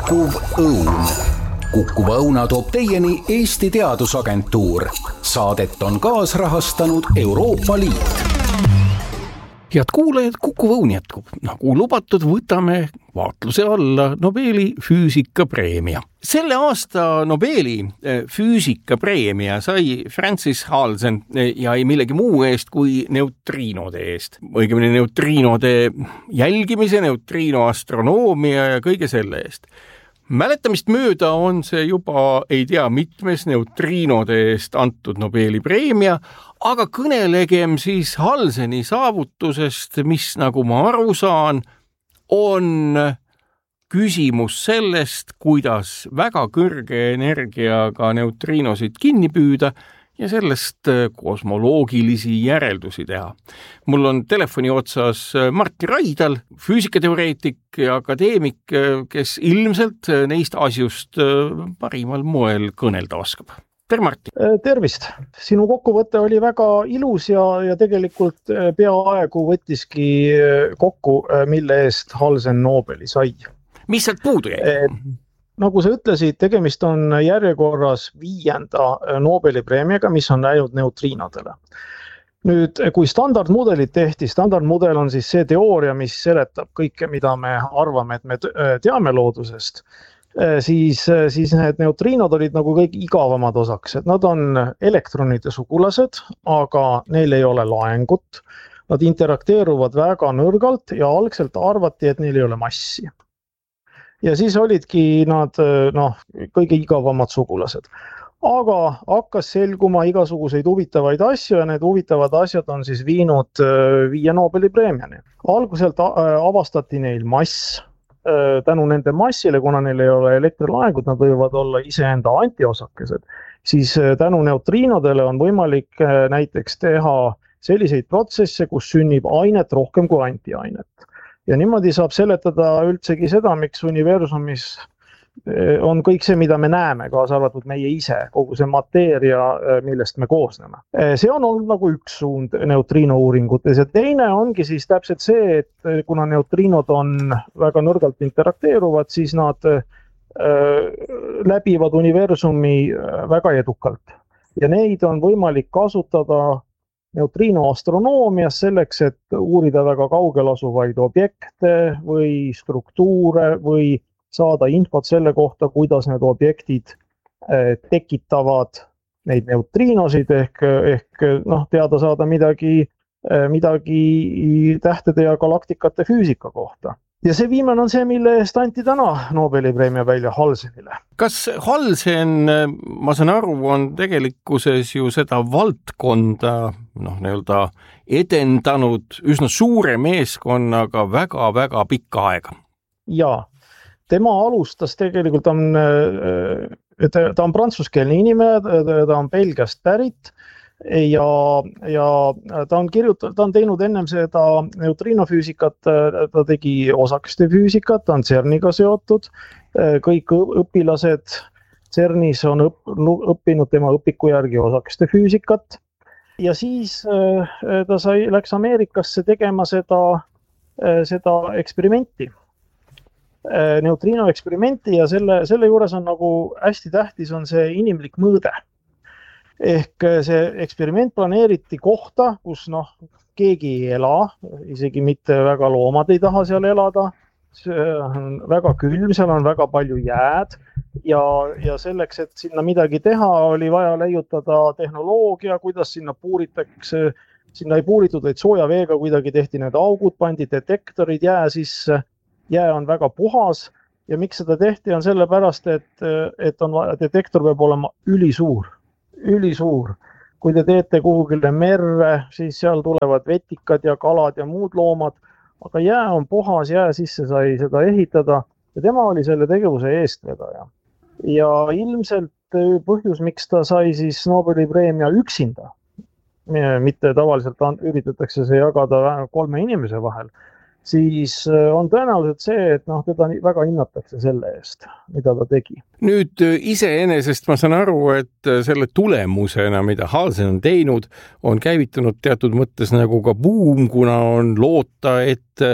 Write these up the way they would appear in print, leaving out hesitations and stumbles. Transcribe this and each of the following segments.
Kukkuv õun. Kukkuva õuna toob teieni Eesti Teadusagentuur. Saadet on kaasrahastanud Euroopa Liit. Head kuulajad, Kukkuv õun jätkub. Nagu lubatud, võtame vaatluse alla Nobeli füüsikapreemia. Selle aasta Nobeli füüsikapreemia sai Francis Halsen ja ei millegi muu eest kui neutriinode eest. Õigemini neutriinode jälgimise, neutriinoastronoomia ja kõige selle eest. Mäletamist mööda on see juba ei tea mitmes neutriinode eest antud Nobeli preemia, aga kõnelegem siis Halseni saavutusest, mis nagu ma aru saan, on küsimus sellest, kuidas väga kõrge energiaga neutriinosid kinni püüda ja sellest kosmoloogilisi järeldusi teha. Mul on telefoni otsas Martti Raidal, füüsikateoreetik ja akadeemik, kes ilmselt neist asjust parimal moel kõnelda oskab. Tere, Martti! Tervist! Sinu kokkuvõte oli väga ilus ja tegelikult peaaegu võttiski kokku, mille eest Halsen Nobeli sai. Mis sealt puudu jäi? Nagu sa ütlesid, tegemist on järjekorras 5. Nobeli preemiaga, mis on läinud neutriinodele. Nüüd, kui standardmudelid tehti, standardmudel on siis see teooria, mis seletab kõike, mida me arvame, et me teame loodusest, siis need neutriinod olid nagu kõik igavamad osaksed. Nad on elektronide sugulased, aga neil ei ole laengut. Nad interakteeruvad väga nõrgalt ja algselt arvati, et neil ei ole massi. Ja siis olidki nad kõige igavamad sugulased. Aga hakkas selguma igasuguseid huvitavaid asju ja need huvitavad asjad on siis viinud 5 Nobeli preemiani. Alguselt avastati neil mass. Tänu nende massile, kuna neil ei ole elektrilaengut, nad võivad olla iseenda antiosakesed, siis tänu neutriinodele on võimalik näiteks teha selliseid protsesse, kus sünnib ainet rohkem kui antiainet. Ja niimoodi saab seletada üldsegi seda, miks universumis on kõik see, mida me näeme, kaasa arvatud meie ise, kogu see mateeria, millest me koosneme. See on olnud nagu üks suund neutriinouuringutes ja teine ongi siis täpselt see, et kuna neutriinod on väga nõrgalt interakteeruvad, siis nad läbivad universumi väga edukalt. Ja neid on võimalik kasutada neutriinoastronoomias selleks, et uurida väga kaugel asuvaid objekte või struktuure või saada infot selle kohta, kuidas need objektid tekitavad neid neutriinosid ehk teada saada midagi tähtede ja galaktikate füüsika kohta. Ja see viimane on see, mille eest anti täna Nobeli preemia välja Halsenile. Kas Halsen, ma saan aru, on tegelikkuses ju seda valdkonda edendanud üsna suure meeskonnaga väga-väga pikka aega? Jaa, tema alustas tegelikult, ta on prantsuskeelne inimene, ta on Belgiast pärit ja ta on teinud ennem seda neutriinofüüsikat, ta tegi osakeste füüsikat, ta on CERNiga seotud, kõik õpilased CERNis on õppinud tema õpiku järgi osakeste füüsikat ja siis ta läks Ameerikasse tegema seda eksperimenti, neutriinoeksperimenti ja selle juures on nagu hästi tähtis on see inimlik mõõde. Ehk see eksperiment planeeriti kohta, kus keegi ei ela, isegi mitte väga loomad ei taha seal elada. See on väga külm, seal on väga palju jääd ja selleks, et sinna midagi teha, oli vaja leiutada tehnoloogia, kuidas sinna puuritakse. Sinna ei puuritud, et sooja veega kuidagi tehti need augud, pandi detektorid jää sisse. Jää on väga puhas ja miks seda tehti on sellepärast, et detektor peab olema ülisuur. Kui te teete kuhugile merre, siis seal tulevad vetikad ja kalad ja muud loomad, aga jää on puhas, jää sisse sai seda ehitada ja tema oli selle tegevuse eestvedaja. Ja ilmselt põhjus, miks ta sai siis Nobeli preemia üksinda, mitte tavaliselt üritatakse see jagada 3 inimese vahel, siis on tõenäoliselt see, et teda väga hinnatakse selle eest, mida ta tegi. Nüüd iseenesest ma saan aru, et selle tulemusena, mida Halsen on teinud, on käivitunud teatud mõttes nagu ka buum, kuna on loota, et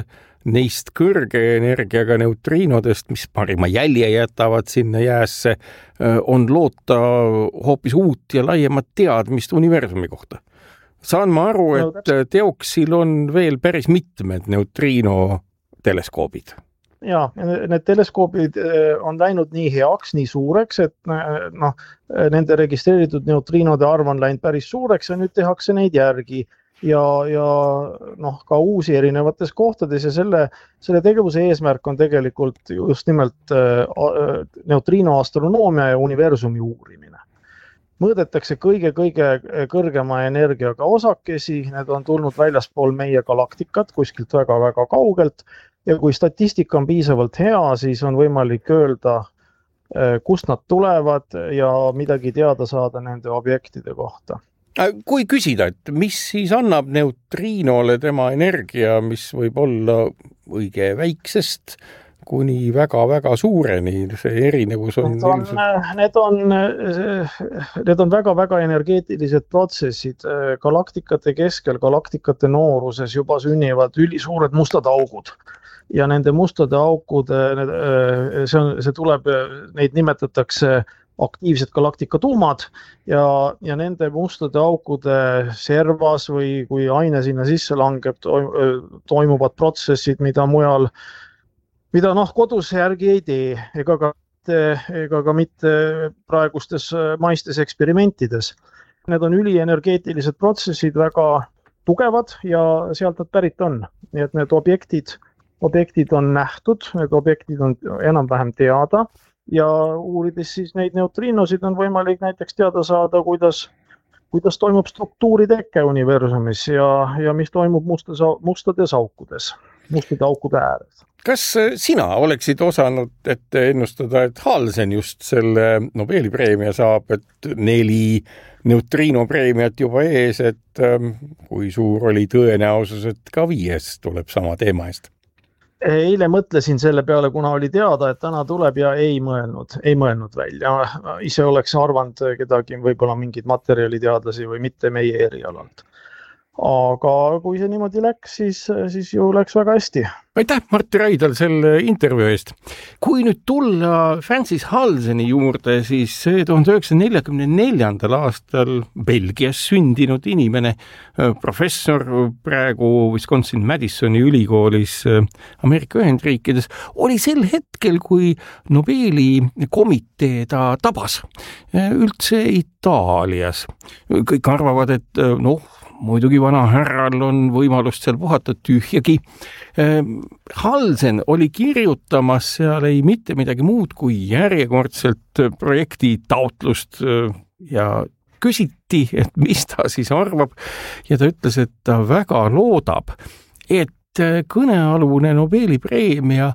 neist kõrge energiaga neutriinodest, mis parima jälje jätavad sinna jäässe, on loota hoopis uut ja laiemat teadmist universumi kohta. Saan ma aru, et teoksil on veel päris mitmed neutriino teleskoobid? Ja, need teleskoobid on läinud nii heaks, nii suureks, et nende registreeritud neutriinode arv on läinud päris suureks ja nüüd tehakse neid järgi ja ka uusi erinevates kohtades ja selle tegevuse eesmärk on tegelikult just nimelt neutriinoastronoomia ja universumi uurimine. Mõõdetakse kõige kõrgema energiaga osakesi, need on tulnud väljaspool meie galaktikat kuskilt väga-väga kaugelt. Ja kui statistika on piisavalt hea, siis on võimalik öelda, kust nad tulevad ja midagi teada saada nende objektide kohta. Kui küsida, et mis siis annab neutriinole tema energia, mis võib olla õige väiksest kuni väga-väga suureni, see erinevus on... Need on väga-väga energeetilised protsessid. Galaktikate keskel, galaktikate nooruses juba sünnivad ülisuured mustad augud. Ja nende mustade aukude, see tuleb, neid nimetatakse aktiivsed galaktikatuumad ja nende mustade aukude servas või kui aine sinna sisse langeb, toimuvad protsessid, mida kodus järgi ei tee ega ka mitte praegustes maistes eksperimentides. Need on ülienergeetilised protsessid, väga tugevad ja sealt nad pärit on. Nii et need objektid on nähtud, need objektid on enam-vähem teada ja uurides siis neid neutriinosid on võimalik näiteks teada saada, kuidas toimub struktuuri teke universumis ja mis toimub mustades aukudes, mustade aukude ääres. Kas sina oleksid osanud ennustada, et Halsen just selle Nobeli preemia saab, et 4 neutriinopreemiat juba ees, et kui suur oli tõenäosus, et ka 5 tuleb sama teema eest? Eile mõtlesin selle peale, kuna oli teada, et täna tuleb ja ei mõelnud välja. Ise oleks arvanud kedagi, võib-olla mingid materjaliteadlasi või mitte meie erialalt. Aga kui see niimoodi läks, siis ju läks väga hästi. Aitäh, Martti Raidal, selle intervjuu eest. Kui nüüd tulla Francis Halseni juurde, siis 1944. aastal Belgias sündinud inimene, professor praegu Wisconsin Madisoni ülikoolis Ameerika Ühendriikides, oli sel hetkel, kui Nobeli komitee ta tabas, üldse Itaalias. Kõik arvavad, et muidugi vana härral on võimalust seal puhata tühjagi. Halsen oli kirjutamas seal ei mitte midagi muud kui järjekordselt projekti taotlust ja küsiti, et mis ta siis arvab ja ta ütles, et ta väga loodab, et kõnealune Nobeli preemia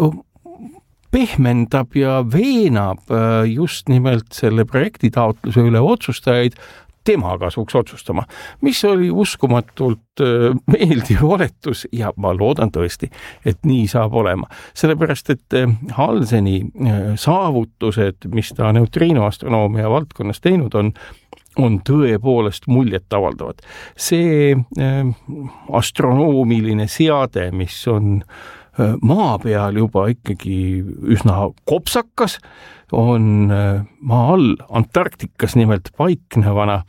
pehmendab ja veenab just nimelt selle projekti taotluse üle otsustajaid tema kasuks otsustama, mis oli uskumatult meeldiv oletus ja ma loodan tõesti, et nii saab olema. Sellepärast, et Halseni saavutused, mis ta neutriinoastronoomia valdkonnas teinud on tõepoolest muljet avaldavad. See astronoomiline seade, mis on maa peal juba ikkagi üsna kopsakas, on maa all Antarktikas nimelt paiknevana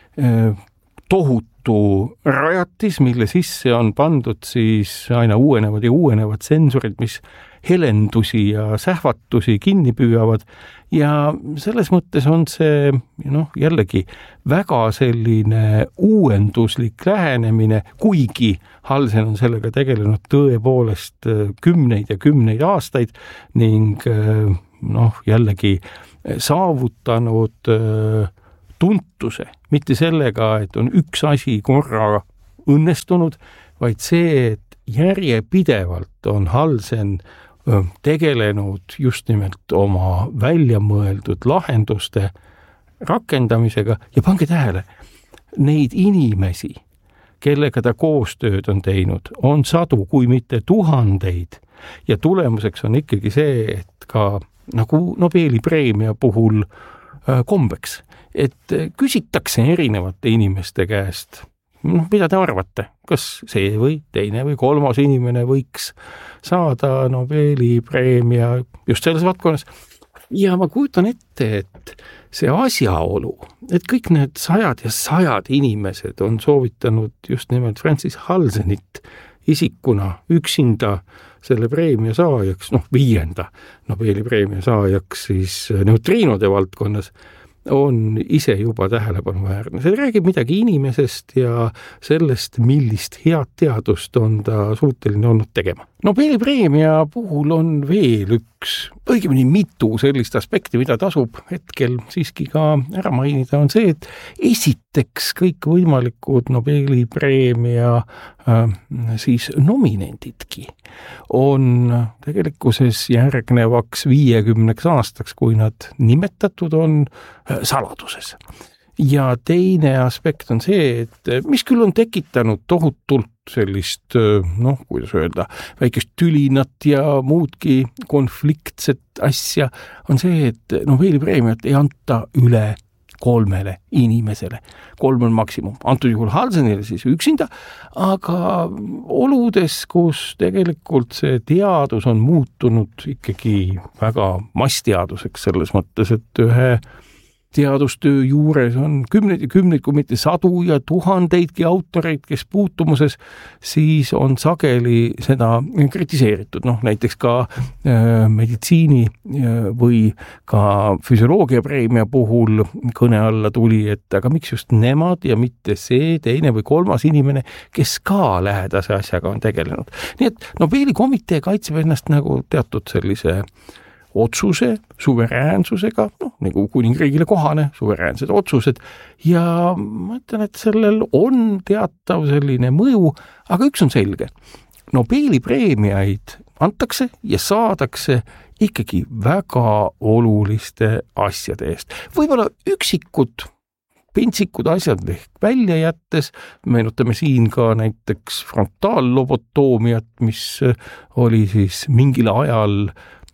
tohutu rajatis, mille sisse on pandud siis aina uuenevad sensorid, mis helendusi ja sähvatusi kinni püüavad ja selles mõttes on see jällegi väga selline uuenduslik lähenemine, kuigi Halsen on sellega tegelenud tõepoolest kümneid ja kümneid aastaid ning jällegi saavutanud tuntuse, mitte sellega, et on üks asi korra õnnestunud, vaid see, et järjepidevalt on Halsen tegelenud just nimelt oma väljamõeldud lahenduste rakendamisega ja pange tähele, neid inimesi, kellega ta koostööd on teinud, on sadu, kui mitte tuhandeid ja tulemuseks on ikkagi see, et ka nagu Nobeli preemia puhul kombeks, et küsitakse erinevate inimeste käest mida te arvate, kas see või teine või kolmas inimene võiks saada Nobeli preemia just selles valdkonnas? Ja ma kujutan ette, et see asjaolu, et kõik need sajad ja sajad inimesed on soovitanud just nimelt Francis Halzenit isikuna üksinda selle preemia saajaks, 5. Nobeli preemia saajaks siis neutriinode valdkonnas, on ise juba tähelepanuväärne. See räägib midagi inimesest ja sellest, millist head teadust on ta suuteline olnud tegema. Nobeli preemia puhul on veel üks, õigemini mitu sellist aspekti, mida tasub hetkel siiski ka ära mainida, on see, et esiteks kõik võimalikud Nobeli preemia siis nominendidki on tegelikkuses järgnevaks 50 aastaks, kui nad nimetatud on, saladuses. Ja teine aspekt on see, et mis küll on tekitanud tohutult sellist, kuidas öelda, väikest tülinat ja muudki konfliktset asja, on see, et Nobeli preemiat ei anta üle 3 inimesele. 3 on maksimum. Antud juhul Halzenile siis üksinda, aga oludes, kus tegelikult see teadus on muutunud ikkagi väga massteaduseks selles mõttes, et ühe teadustöö juures on kümneid ja kümneid, kui mitte sadu ja tuhandeidki autoreid, kes puutumuses, siis on sageli seda kritiseeritud. Näiteks ka meditsiini või ka füsioloogia preemia puhul kõne alla tuli, et aga miks just nemad ja mitte see teine või kolmas inimene, kes ka lähedase asjaga on tegelenud. Nii et Nobeli komitee kaitseb ennast nagu teatud sellise otsuse, suveräänsusega, nagu kuningriigile kohane, suveräänsed otsused ja ma ütlen, et sellel on teatav selline mõju, aga üks on selge. Nobeli preemiaid antakse ja saadakse ikkagi väga oluliste asjade eest. Võib-olla üksikud pentsikud asjad ehk välja jättes, meenutame siin ka näiteks frontaallobotoomia, mis oli siis mingil ajal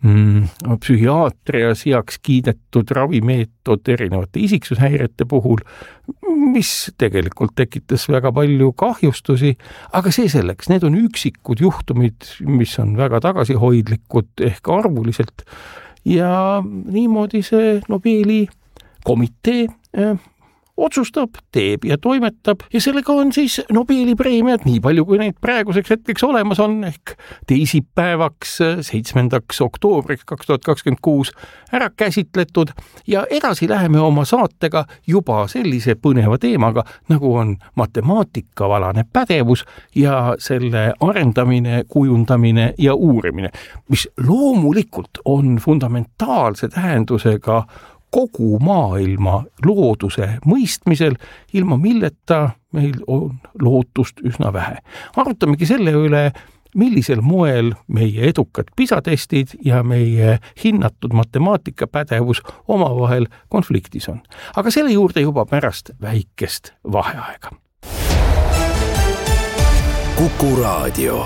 psühhiaatrias heaks kiidetud ravimeetod erinevate isiksushäirete puhul, mis tegelikult tekitas väga palju kahjustusi, aga see selleks, need on üksikud juhtumid, mis on väga tagasihoidlikud ehk arvuliselt ja niimoodi see Nobeli komitee otsustab, teeb ja toimetab ja sellega on siis Nobeli preemiad, nii palju kui neid praeguseks hetkeks olemas on, ehk teisipäevaks 7. oktoobriks 2026 ära käsitletud ja edasi läheme oma saatega juba sellise põneva teemaga, nagu on matemaatikavalane pädevus ja selle arendamine, kujundamine ja uurimine, mis loomulikult on fundamentaalse tähendusega kogu maailma looduse mõistmisel, ilma milleta meil on lootust üsna vähe. Arutamegi selle üle, millisel moel meie edukad PISA-testid ja meie hinnatud matemaatikapädevus omavahel konfliktis on. Aga selle juurde juba pärast väikest vaheaega. Kuku Raadio.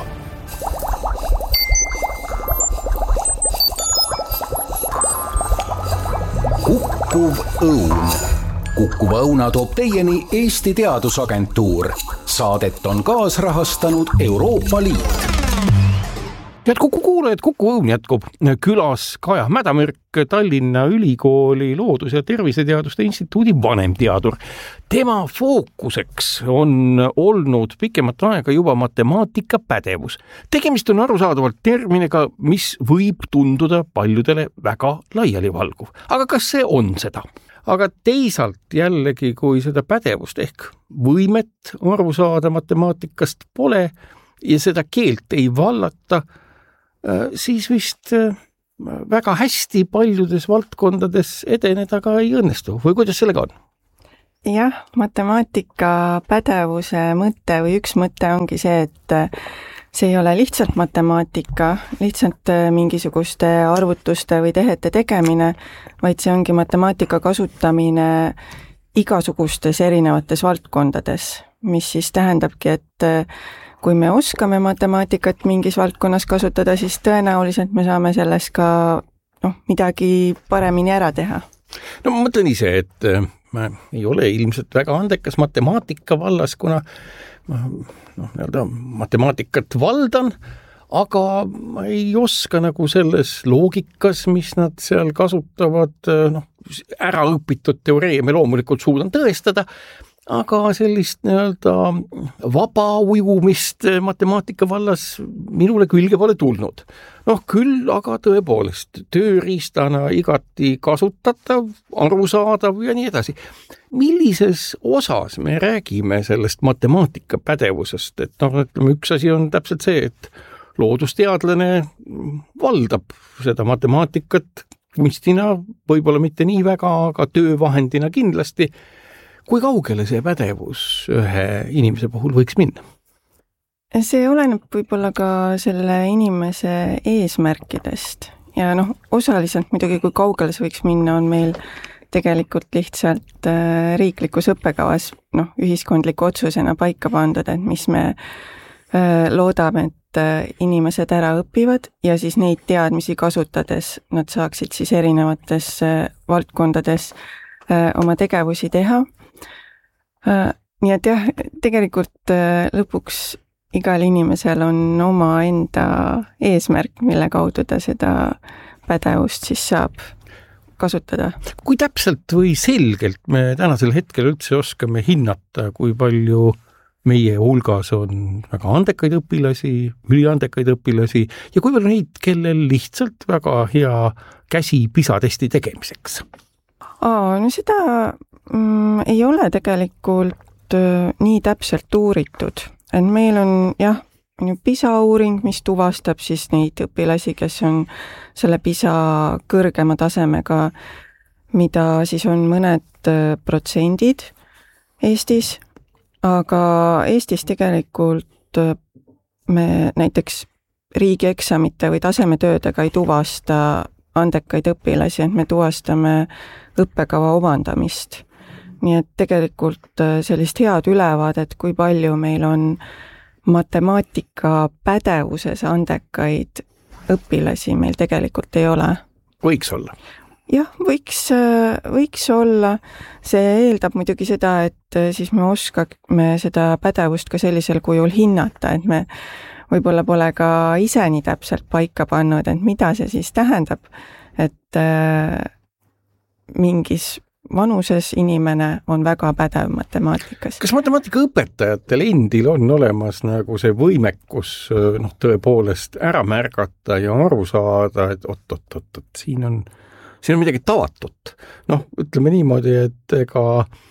Kukkuv õun. Kukkuva õuna toob teieni Eesti Teadusagentuur. Saadet on kaasrahastanud Euroopa Liit. Head Kuku kuulajad, Kuku õun jätkub. Külas Kaja Mädamürk, Tallinna Ülikooli Loodus- ja Terviseteaduste Instituudi vanemteadur. Tema fookuseks on olnud pikemat aega juba matemaatikapädevus. Tegemist on arusaadavalt terminiga, mis võib tunduda paljudele väga laialivalguv. Aga kas see on seda? Aga teisalt jällegi, kui seda pädevust ehk võimet aru saada matemaatikast pole ja seda keelt ei vallata, siis vist väga hästi paljudes valdkondades edeneda ka ei õnnestu. Või kuidas sellega on? Jah, matemaatika pädevuse mõte või üks mõte ongi see, et see ei ole lihtsalt matemaatika, lihtsalt mingisuguste arvutuste või tehete tegemine, vaid see ongi matemaatika kasutamine igasugustes erinevates valdkondades, mis siis tähendabki, et kui me oskame matemaatikat mingis valdkonnas kasutada, siis tõenäoliselt me saame selles ka midagi paremini ära teha. No ma mõtlen ise, et ma ei ole ilmselt väga andekas matemaatika vallas, kuna ma matemaatikat valdan, aga ma ei oska nagu selles loogikas, mis nad seal kasutavad, ära õpitud teoreeme loomulikult suudan tõestada, aga sellist vaba ujumist matemaatika vallas minule külge pole tulnud. Küll aga tõepoolest tööriistana igati kasutatav, arusaadav ja nii edasi. Millises osas me räägime sellest matemaatika pädevusest? Et üks asi on täpselt see, et loodusteadlane valdab seda matemaatikat kunstina, võib-olla mitte nii väga, aga töövahendina kindlasti. Kui kaugele see pädevus ühe inimese puhul võiks minna? See oleneb võib-olla ka selle inimese eesmärkidest ja osaliselt muidugi, kui kaugele see võiks minna, on meil tegelikult lihtsalt riiklikus õppekavas ühiskondliku otsusena paika pandud, et mis me loodame, et inimesed ära õpivad ja siis neid teadmisi kasutades nad saaksid siis erinevates valdkondades oma tegevusi teha. Nii et jah, tegelikult lõpuks igal inimesel on oma enda eesmärk, mille kaudu ta seda pädevust siis saab kasutada. Kui täpselt või selgelt me tänasel hetkel üldse oskame hinnata, kui palju meie hulgas on väga andekaid õpilasi, üliandekaid õpilasi ja kui palju neid, kellel lihtsalt väga hea käsi PISA-testi tegemiseks? Seda ei ole tegelikult nii täpselt uuritud, et meil on PISA uuring, mis tuvastab siis neid õpilasi, kes on selle PISA kõrgema tasemega, mida siis on mõned protsendid Eestis, aga Eestis tegelikult me näiteks riigieksamite või tasemetöödega ei tuvasta andekaid õpilasi, et me tuvastame õppekava omandamist. Nii et tegelikult sellist head ülevaadet, kui palju meil on matemaatika pädevuses andekaid õpilasi, meil tegelikult ei ole. Võiks olla? Jah, võiks olla. See eeldab muidugi seda, et siis me oskame seda pädevust ka sellisel kujul hinnata, et me võib-olla pole ka ise nii täpselt paika pannud, et mida see siis tähendab, et mingis vanuses inimene on väga pädev matemaatikas. Kas matemaatikaõpetajatel endil on olemas nagu see võimekus tõepoolest ära märgata ja aru saada, et oot, siin on midagi tavatut. Ütleme niimoodi, et ega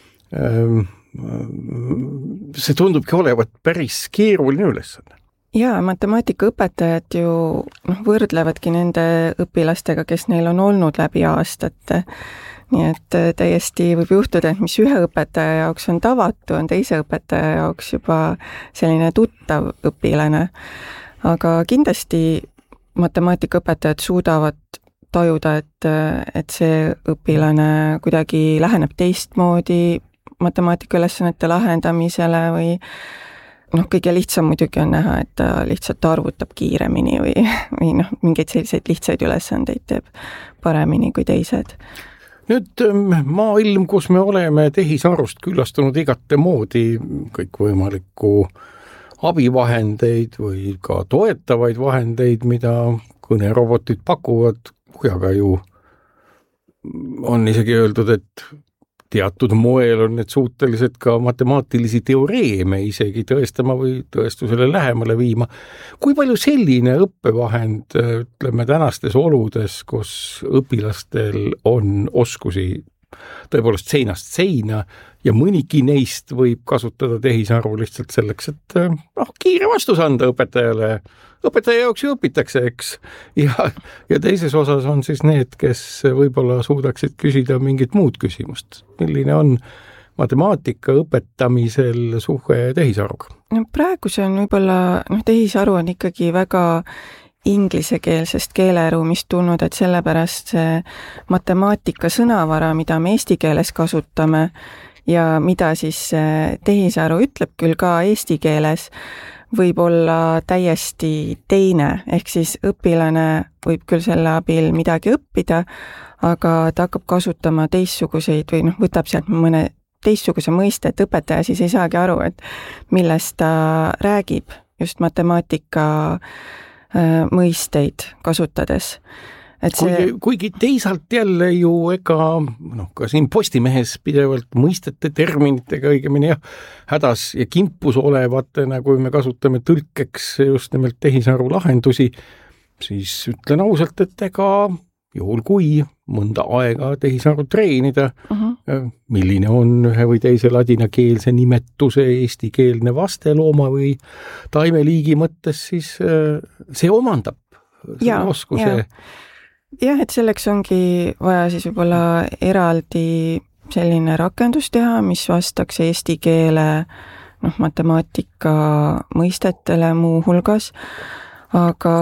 see tundubki olevat päris keeruline ülesanne. Jaa, matemaatikaõpetajad ju võrdlevadki nende õpilastega, kes neil on olnud läbi aastate. Nii et täiesti võib juhtuda, et mis ühe õpetaja jaoks on tavatu, on teise õpetaja jaoks juba selline tuttav õpilane. Aga kindlasti matemaatikaõpetajad suudavad tajuda, et see õpilane kuidagi läheneb teistmoodi matemaatikaülesannete lahendamisele või kõige lihtsam muidugi on näha, et ta lihtsalt arvutab kiiremini või mingeid selliseid lihtsaid ülesandeid teeb paremini kui teised. Nüüd maailm, kus me oleme tehisarust küllastunud igate moodi kõikvõimalikku abivahendeid või ka toetavaid vahendeid, mida kõnerobotid pakuvad, aga ju on isegi öeldud, et teatud moel on need suutelised ka matemaatilisi teoreeme isegi tõestama või tõestusele lähemale viima. Kui palju selline õppevahend, ütleme tänastes oludes, kus õpilastel on oskusi tõepoolest seinast seina ja mõnigi neist võib kasutada tehisaru lihtsalt selleks, et kiire vastus anda õpetajale. Õpetaja jaoks ju õpitakse, eks. Ja teises osas on siis need, kes võib-olla suudaksid küsida mingit muud küsimust. Milline on matemaatika õpetamisel suhe tehisaruga? Praegu see on võib-olla, tehisaru on ikkagi väga inglisekeelsest keeleruumist tulnud, et sellepärast see matemaatika sõnavara, mida me eesti keeles kasutame ja mida siis tehisaru ütleb küll ka eesti keeles, võib olla täiesti teine, ehk siis õpilane võib küll selle abil midagi õppida, aga ta hakkab kasutama teistsuguseid või võtab sealt mõne teistsuguse mõiste, et õpetaja siis ei saagi aru, et millest ta räägib just matemaatika mõisteid kasutades. Kuigi teisalt jälle ju ega ka siin Postimehes pidevalt mõistete terminitega õigemini hädas ja kimpus olevatena, kui me kasutame tõlkeks just nimelt tehisaru lahendusi, siis ütlen ausalt, et ega juhul kui mõnda aega tehisaru treenida, milline on ühe või teise ladinakeelse nimetuse eestikeelne vaste looma või taimeliigi mõttes, siis see omandab selle oskuse. Jah, et selleks ongi vaja siis võib-olla eraldi selline rakendus teha, mis vastaks eesti keele matemaatika mõistetele muu hulgas, aga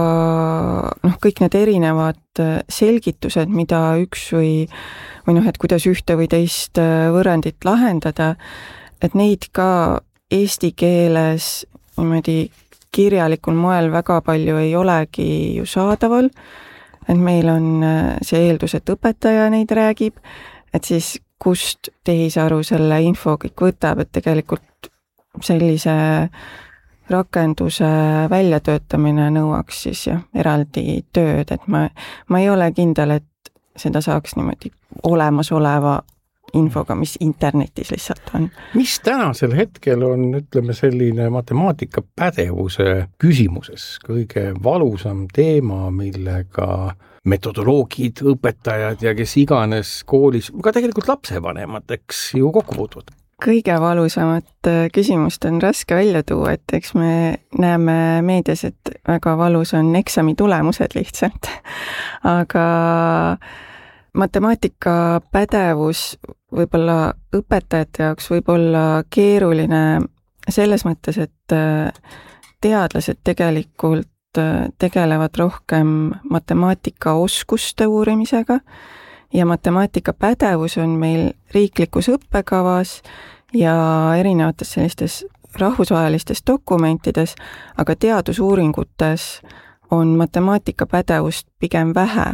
kõik need erinevad selgitused, mida üks või et kuidas ühte või teist võrrandit lahendada, et neid ka eesti keeles niimoodi kirjalikul moel väga palju ei olegi ju saadaval, et meil on see eeldus, et õpetaja neid räägib, et siis kust tehisaru selle info kõik võtab, et tegelikult sellise rakenduse väljatöötamine nõuaks siis eraldi tööd, et ma ei ole kindel, et seda saaks niimoodi olemasoleva infoga, mis internetis lihtsalt on. Mis tänasel hetkel on, ütleme, selline matemaatika pädevuse küsimuses kõige valusam teema, millega metodoloogid, õpetajad ja kes iganes koolis, ka tegelikult lapsevanemad, eks ju kokku puutuvad? Kõige valusamat küsimust on raske välja tuua, et eks me näeme meedias, et väga valus on eksami tulemused lihtsalt. Aga matemaatika pädevus võib-olla õpetajate jaoks võib olla keeruline selles mõttes, et teadlased tegelikult tegelevad rohkem matemaatikaoskuste uurimisega ja matemaatika pädevus on meil riiklikus õppekavas ja erinevates sellistes rahvusvahelistes dokumentides, aga teadusuuringutes on matemaatika pädevust pigem vähe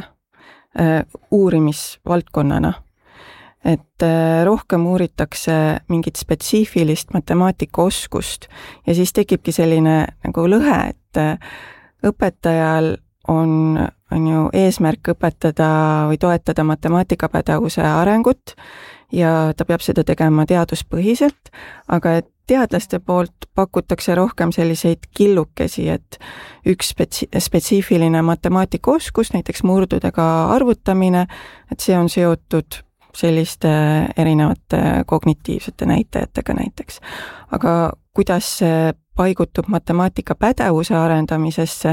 uurimisvaldkonnana. Et rohkem uuritakse mingit spetsiifilist matemaatikaoskust ja siis tekibki selline nagu lõhe, et õpetajal on ju eesmärk õpetada või toetada matemaatikapädevuse arengut ja ta peab seda tegema teaduspõhiselt, aga et teadlaste poolt pakutakse rohkem selliseid killukesi, et üks spetsiifiline matemaatikaoskus, näiteks murdudega arvutamine, et see on seotud selliste erinevate kognitiivsete näitajatega näiteks. Aga kuidas see paigutub matemaatika pädevuse arendamisesse,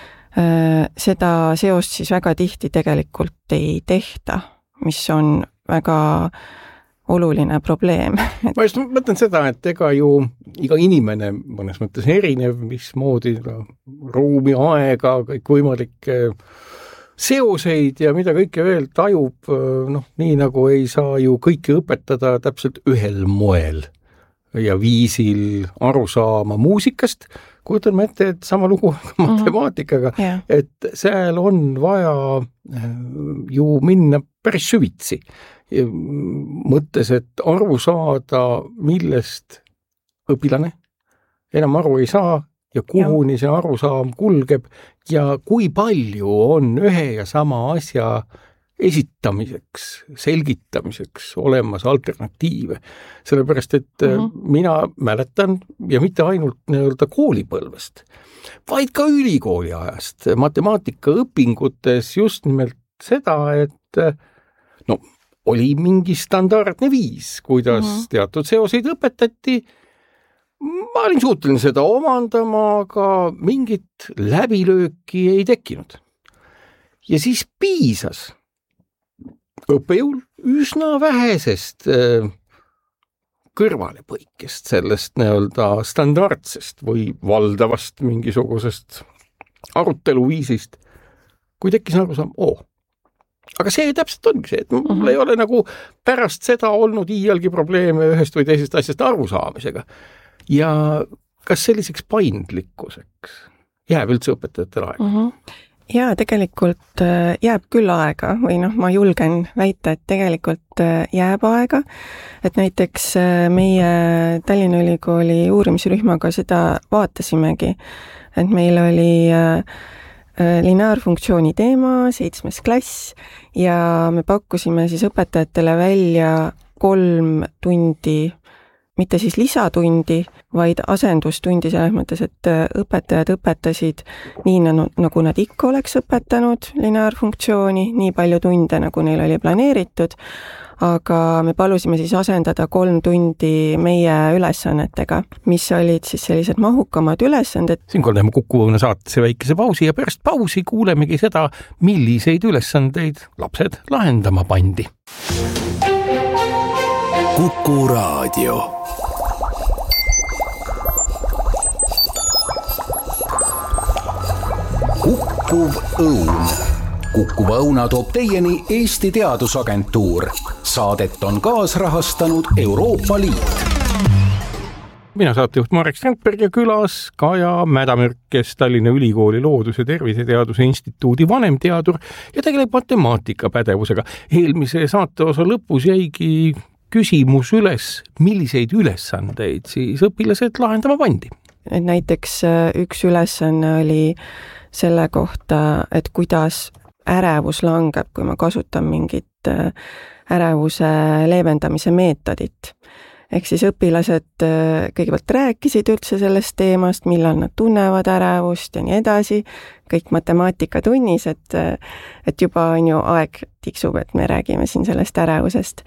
seda seost siis väga tihti tegelikult ei tehta, mis on väga oluline probleem. Ma just mõtlen seda, et ega ju iga inimene mõnes mõttes erinev, mismoodi ruumi, aega, kõik võimalikke seoseid ja mida kõike veel tajub, nii nagu ei saa ju kõike õpetada täpselt ühel moel ja viisil aru saama muusikast, kujutame ette, et sama lugu matemaatikaga, et seal on vaja ju minna päris süvitsi. Mõttes, et aru saada, millest õpilane enam aru ei saa ja kuhuni see arusaam kulgeb ja kui palju on ühe ja sama asja esitamiseks, selgitamiseks olemas alternatiive. Sellepärast, et mina mäletan ja mitte ainult nii-öelda koolipõlvest, vaid ka ülikooli ajast matemaatikaõpingutes just nimelt seda, et oli mingi standardne viis, kuidas teatud seoseid õpetati. Ma olin suuteline seda omandama, aga mingit läbilööki ei tekkinud. Ja siis piisas õppejõul üsna vähesest kõrvalepõikest sellest nii-öelda standardsest või valdavast mingisugusest aruteluviisist, kui tekkis arusaam, aga see täpselt ongi see, et mul ei ole nagu pärast seda olnud iialgi probleeme ühest või teisest asjast arusaamisega. Ja kas selliseks paindlikkuseks jääb üldse õpetajatele aega? Jaa, tegelikult jääb küll aega või ma julgen väita, et tegelikult jääb aega, et näiteks meie Tallinna Ülikooli uurimisrühmaga seda vaatasimegi, et meil oli lineaarfunktsiooni teema, 7. klass ja me pakkusime siis õpetajatele välja 3 tundi, mitte siis lisatundi, vaid asendustundi selles mõttes, et õpetajad õpetasid nii, nagu nad ikka oleks õpetanud lineaarfunktsiooni, nii palju tunde, nagu neil oli planeeritud, aga me palusime siis asendada 3 tundi meie ülesannetega, mis olid siis sellised mahukamad ülesanded. Siinkohal teeme Kuku Õuna saatesse väikese pausi ja pärast pausi kuulemegi seda, milliseid ülesandeid lapsed lahendama pandi. Kuku Raadio. Kukkuv Õun. Kukkuva Õuna toob teieni Eesti Teadusagentuur. Saadet on kaasrahastanud Euroopa Liit. Mina saatejuht Marek Strandberg ja külas Kaja Mädamürk, kes Tallinna Ülikooli Loodus- ja Terviseteaduse Instituudi vanemteadur ja tegeleb matemaatikapädevusega. Eelmise saateosa lõpus jäigi küsimus üles, milliseid ülesandeid siis õpilased lahendama pandi. Näiteks üks ülesanne oli selle kohta, et kuidas ärevus langeb, kui ma kasutan mingit ärevuse leevendamise meetodit. Ehk siis õpilased kõigepealt rääkisid üldse sellest teemast, millal nad tunnevad ärevust ja nii edasi, kõik matemaatikatunnis, et juba on ju aeg tiksub, et me räägime siin sellest ärevusest.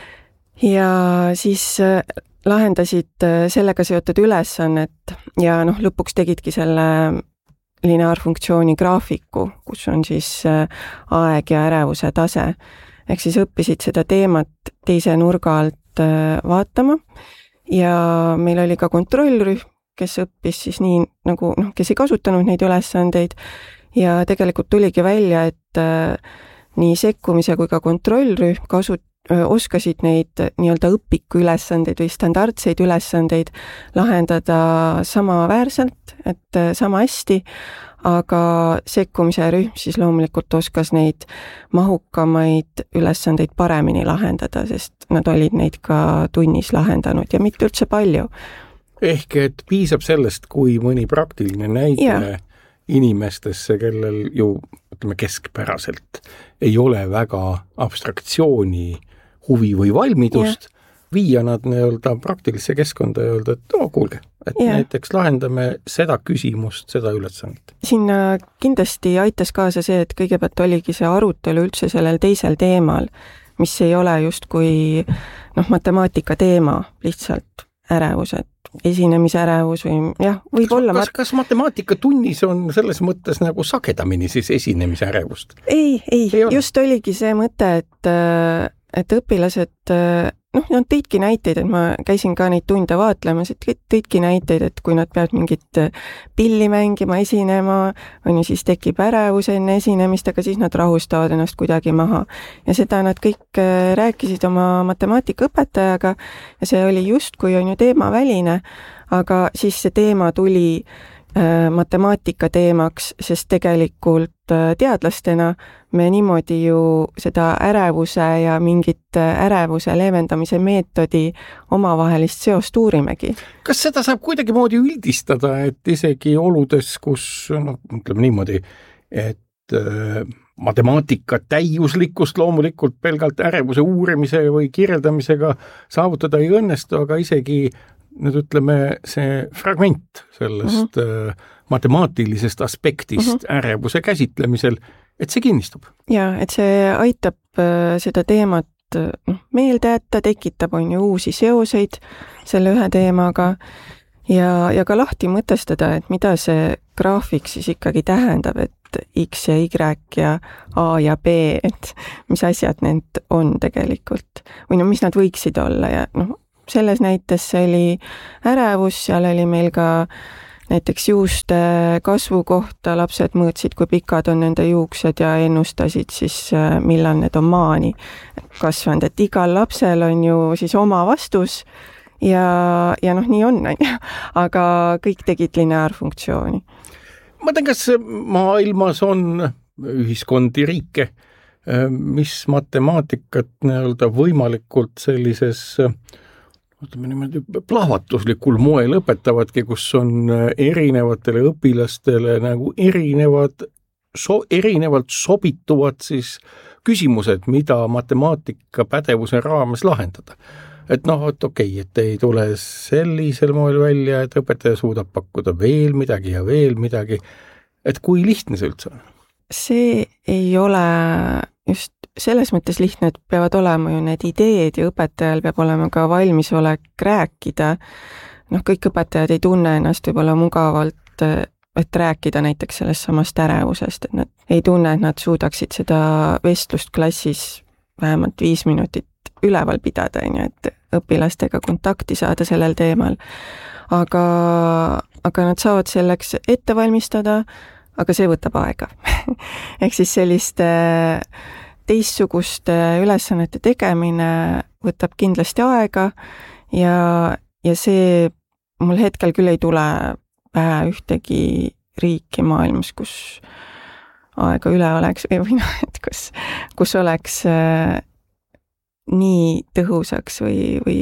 Ja siis lahendasid sellega seotud ülesannet ja lõpuks tegidki selle lineaarfunktsiooni graafiku, kus on siis aeg ja ärevuse tase. Ehk siis õppisid seda teemat teise nurga alt vaatama ja meil oli ka kontrollrühm, kes õppis siis nii nagu, kes ei kasutanud neid ülesandeid ja tegelikult tuligi välja, et nii sekkumise kui ka kontrollrühm oskasid neid nii-öelda õpiku ülesandeid või standardseid ülesandeid lahendada samaväärselt, et sama hästi, aga sekkumise rühm siis loomulikult oskas neid mahukamaid ülesandeid paremini lahendada, sest nad olid neid ka tunnis lahendanud ja mitte üldse palju. Ehk et piisab sellest, kui mõni praktiline näide inimestesse, kellel ju keskpäraselt ei ole väga abstraktsiooni huvi või valmidust, viia nad nii-öelda praktilisse keskkonda ja öelda, et kuulge, et näiteks lahendame seda küsimust, seda ülesannet. Sinna kindlasti aitas kaasa see, et kõigepealt oligi see arutelu üldse sellel teisel teemal, mis ei ole justkui matemaatika teema, lihtsalt ärevused, esinemisärevus või võib olla... Kas matemaatikatunnis on selles mõttes nagu sagedamini siis esinemisärevust? Ei, just oligi see mõte, et õpilased, nad tõidki näiteid, et ma käisin ka neid tunde vaatlemas, et tõidki näiteid, et kui nad peavad mingit pilli mängima, esinema, siis tekib ärevus enne esinemist, aga siis nad rahustavad ennast kuidagi maha. Ja seda nad kõik rääkisid oma matemaatikaõpetajaga ja see oli justkui on ju teemaväline, aga siis see teema tuli matemaatika teemaks, sest tegelikult teadlastena me niimoodi ju seda ärevuse ja mingit ärevuse leevendamise meetodi omavahelist seost uurimegi. Kas seda saab kuidagi moodi üldistada, et isegi oludes, kus, ütleme niimoodi, et matemaatika täiuslikkust loomulikult pelgalt ärevuse uurimise või kirjeldamisega saavutada ei õnnestu, aga isegi ütleme, see fragment sellest matemaatilisest aspektist ärevuse käsitlemisel, et see kinnistub. Ja, et see aitab seda teemat meelde jätta, tekitab on ju uusi seoseid selle ühe teemaga ja ka lahti mõtestada, et mida see graafik siis ikkagi tähendab, et X ja Y ja A ja B, et mis asjad need on tegelikult või mis nad võiksid olla ja selles näites oli ärevus, seal oli meil ka näiteks juuste kasvu kohta, lapsed mõõtsid, kui pikad on nende juuksed ja ennustasid siis, millal need on maani kasvanud, et igal lapsel on ju siis oma vastus ja noh, nii on, aga kõik tegid lineaarfunktsiooni. Ma tean, kas maailmas on ühiskondi, riike, mis matemaatikat nii-öelda võimalikult sellises plahvatuslikul moel õpetavadki, kus on erinevatele õpilastele nagu erinevalt sobituvad siis küsimused, mida matemaatika pädevuse raames lahendada. Et noh, et okei, et ei tule sellisel moel välja, et õpetaja suudab pakkuda veel midagi ja veel midagi. Et kui lihtne see üldse on? See ei ole just selles mõttes lihtne, et peavad olema ju need ideed ja õpetajal peab olema ka valmisolek rääkida. Noh, kõik õpetajad ei tunne ennast võib-olla mugavalt, et rääkida näiteks sellest samast ärevusest, et nad ei tunne, et nad suudaksid seda vestlust klassis vähemalt 5 minutit üleval pidada, et õpilastega kontakti saada sellel teemal. Aga nad saavad selleks ette valmistada, aga see võtab aega. Ehk siis selliste teistsuguste ülesannete tegemine võtab kindlasti aega ja see mul hetkel küll ei tule pähe ühtegi riiki maailmas, kus aega üle oleks või noh, et kus oleks nii tõhusaks või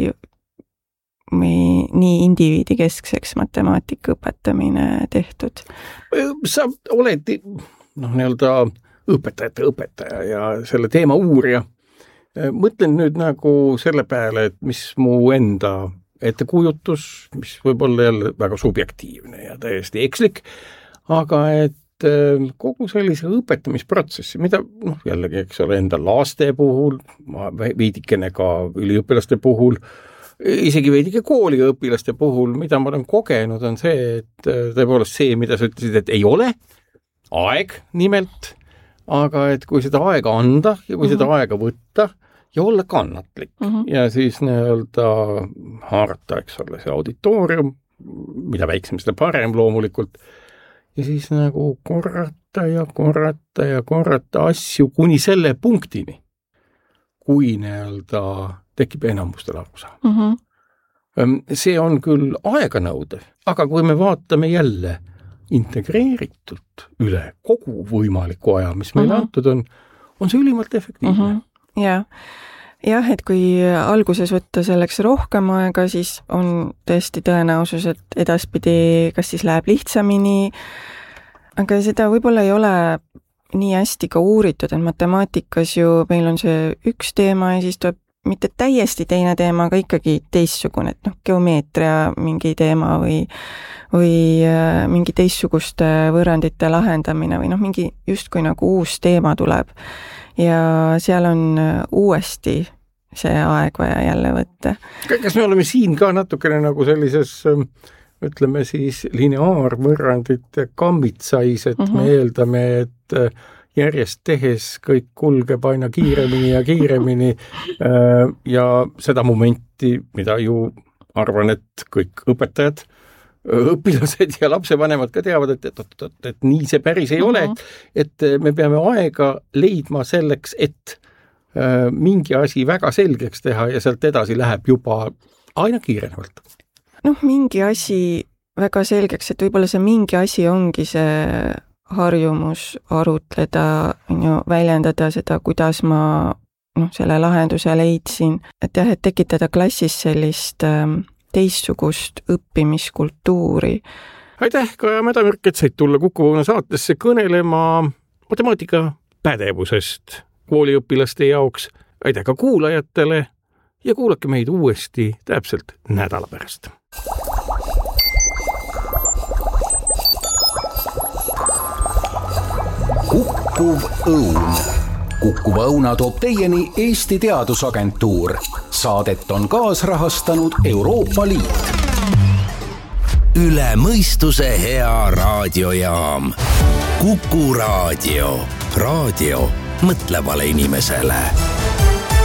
nii indiviidikeskseks matemaatika õpetamine tehtud. Sa oled nii-öelda õpetajate õpetaja ja selle teema uurija. Mõtlen nüüd nagu selle peale, et mis mu enda ettekujutus, mis võib olla jälle väga subjektiivne ja täiesti ekslik, aga et kogu sellise õpetamisprotsessi, mida jällegi, eks ole, enda laste puhul, veidikene ka üliõpilaste puhul, isegi veidike kooliõpilaste puhul, mida ma olen kogenud, on see, et tõepoolest see, mida sa ütlesid, et ei ole aeg nimelt, aga et kui seda aega anda ja kui seda aega võtta ja olla kannatlik ja siis nii-öelda haarata, eks ole, see auditoorium, mida väiksem, seda parem loomulikult, ja siis nagu korrata asju kuni selle punktini, kui nii-öelda tekib enamustel arusa. See on küll aeganõudev, aga kui me vaatame jälle integreeritult üle kogu võimaliku aja, mis meile antud on see ülimalt efektiivne. Jah, et kui alguses võtta selleks rohkem aega, siis on tõesti tõenäosus, et edaspidi kas siis läheb lihtsamini, aga seda võib-olla ei ole nii hästi ka uuritud, et matemaatikas ju meil on see üks teema ja siis tuleb mitte täiesti teine teema, aga ikkagi teistsugune, et geomeetria mingi teema või mingi teistsuguste võrrandite lahendamine või mingi justkui nagu uus teema tuleb. Ja seal on uuesti see aeg vaja jälle võtta. Kas me oleme siin ka natukene nagu sellises, ütleme siis, lineaarvõrrandite kammitsais, et me eeldame, et järjest tehes kõik kulgeb aina kiiremini ja kiiremini ja seda momenti, mida ju arvan, et kõik õpetajad, õpilased ja lapsevanemad ka teavad, et nii see päris ei ole, et me peame aega leidma selleks, et mingi asi väga selgeks teha ja sealt edasi läheb juba aina kiirenevalt. Mingi asi väga selgeks, et võib-olla see mingi asi ongi see harjumus arutleda, väljendada seda, kuidas ma selle lahenduse leidsin. Et jah, et tekitada klassis sellist teistsugust õppimiskultuuri. Aitäh, Kaja Mädamürk, et said tulla Kuku Õuna saatesse kõnelema matemaatika pädevusest kooliõpilaste jaoks. Aitäh ka kuulajatele ja kuulake meid uuesti täpselt nädala pärast. Kukkuv Õun. Kukkuva Õuna toob teieni Eesti Teadusagentuur. Saadet on kaasrahastanud Euroopa Liit. Üle mõistuse hea raadiojaam. Kuku Raadio. Raadio mõtlevale inimesele.